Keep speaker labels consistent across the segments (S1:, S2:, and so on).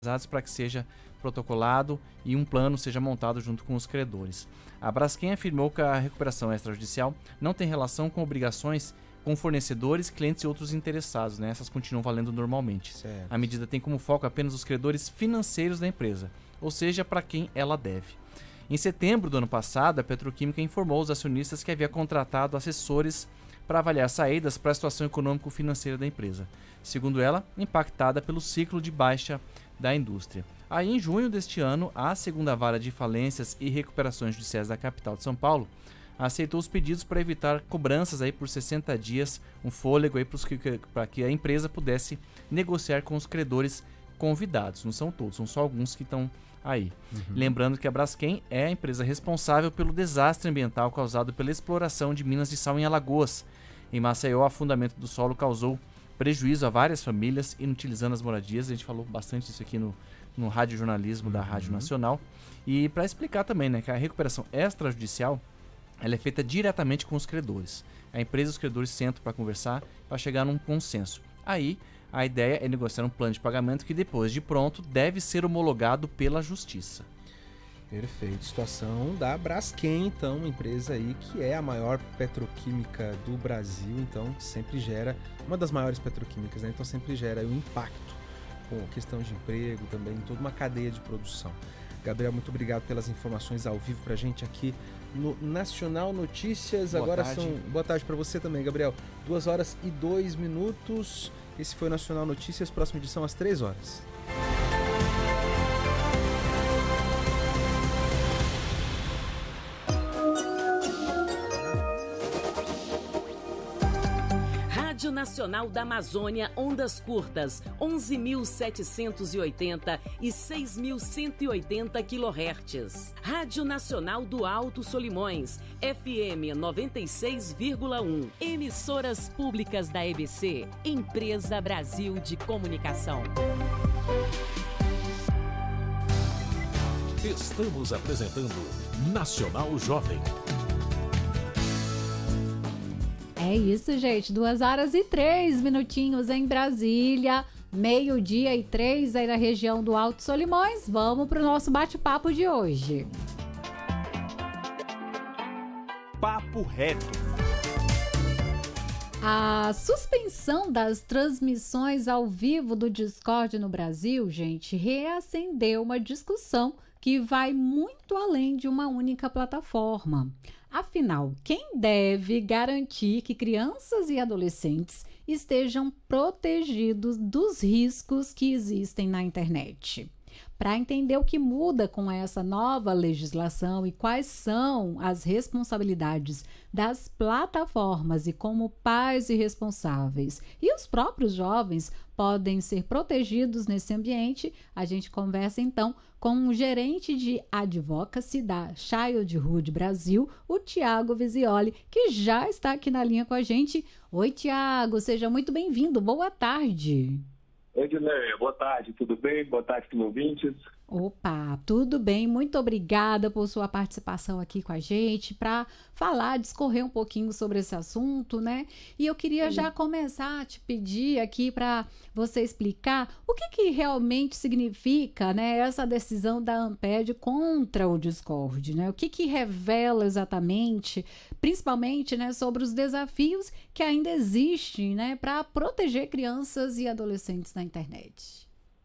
S1: para que seja protocolado e um plano seja montado junto com os credores. A Braskem afirmou que a recuperação extrajudicial não tem relação com obrigações com fornecedores, clientes e outros interessados, né? Essas continuam valendo normalmente.
S2: Certo.
S1: A medida tem como foco apenas os credores financeiros da empresa, ou seja, para quem ela deve. Em setembro do ano passado, a Petroquímica informou aos acionistas que havia contratado assessores para avaliar saídas para a situação econômico-financeira da empresa, segundo ela, impactada pelo ciclo de baixa da indústria. Aí, em junho deste ano, a segunda vara de falências e recuperações judiciais da capital de São Paulo aceitou os pedidos para evitar cobranças aí por 60 dias, um fôlego aí para que a empresa pudesse negociar com os credores convidados. Não são todos, são só alguns que estão aí. Lembrando que a Braskem é a empresa responsável pelo desastre ambiental causado pela exploração de minas de sal em Alagoas. Em Maceió, o afundamento do solo causou prejuízo a várias famílias, inutilizando as moradias. A gente falou bastante isso aqui no radiojornalismo da Rádio Nacional. E para explicar também, né, que a recuperação extrajudicial ela é feita diretamente com os credores. A empresa e os credores sentam para conversar, para chegar num consenso. Aí, a ideia é negociar um plano de pagamento que depois de pronto deve ser homologado pela Justiça.
S2: Perfeito. Situação da Braskem, então, uma empresa aí que é a maior petroquímica do Brasil, então sempre gera, uma das maiores petroquímicas, né? Então sempre gera um impacto com questão de emprego também, toda uma cadeia de produção. Gabriel, muito obrigado pelas informações ao vivo pra gente aqui no Nacional Notícias.
S1: Boa
S2: Agora
S1: tarde.
S2: boa tarde para você também, Gabriel. 2h02. Esse foi o Nacional Notícias, próxima edição às 3h.
S3: Rádio Nacional da Amazônia, ondas curtas, 11.780 e 6.180 kHz. Rádio Nacional do Alto Solimões, FM 96,1. Emissoras públicas da EBC, Empresa Brasil de Comunicação.
S4: Estamos apresentando Nacional Jovem.
S5: É isso, gente. 2h03 em Brasília. 12h03 aí na região do Alto Solimões. Vamos para o nosso bate-papo de hoje.
S6: Papo reto.
S5: A suspensão das transmissões ao vivo do Discord no Brasil, gente, reacendeu uma discussão que vai muito além de uma única plataforma. Afinal, quem deve garantir que crianças e adolescentes estejam protegidos dos riscos que existem na internet? Para entender o que muda com essa nova legislação e quais são as responsabilidades das plataformas e como pais e responsáveis e os próprios jovens podem ser protegidos nesse ambiente, a gente conversa então com o gerente de advocacy da Childhood Brasil, o Tiago Visioli, que já está aqui na linha com a gente. Oi, Tiago, seja muito bem-vindo, boa tarde.
S7: Oi, Edneia, boa tarde, tudo bem? Boa tarde para os ouvintes.
S5: Opa, tudo bem, muito obrigada por sua participação aqui com a gente para falar, discorrer um pouquinho sobre esse assunto, né? E eu queria já começar a te pedir aqui para você explicar o que realmente significa, né, essa decisão da Amped contra o Discord, né? O que revela exatamente, principalmente, né, sobre os desafios que ainda existem, né, para proteger crianças e adolescentes na internet.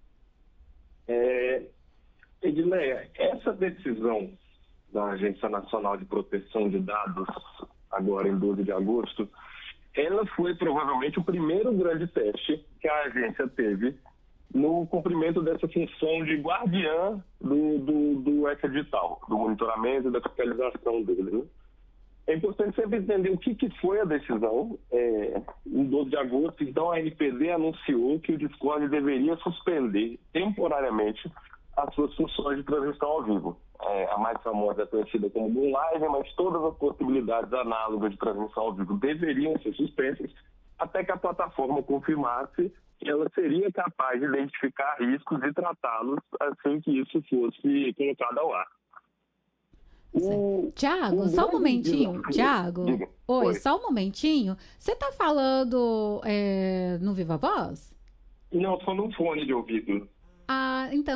S7: Edneia, essa decisão da Agência Nacional de Proteção de Dados, agora em 12 de agosto, ela foi provavelmente o primeiro grande teste que a agência teve no cumprimento dessa função de guardiã do ex-edital, do monitoramento e da fiscalização dele, né? É importante sempre entender o que foi a decisão. Em 12 de agosto, então, a NPD anunciou que o Discord deveria suspender temporariamente as suas funções de transmissão ao vivo. A mais famosa é conhecida como Go Live, mas todas as possibilidades análogas de transmissão ao vivo deveriam ser suspensas até que a plataforma confirmasse que ela seria capaz de identificar riscos e tratá-los assim que isso fosse colocado ao ar.
S5: Tiago, só um momentinho. Tiago, oi, só um momentinho. Você está falando no Viva Voz?
S7: Não, só no fone de ouvido.
S5: Então,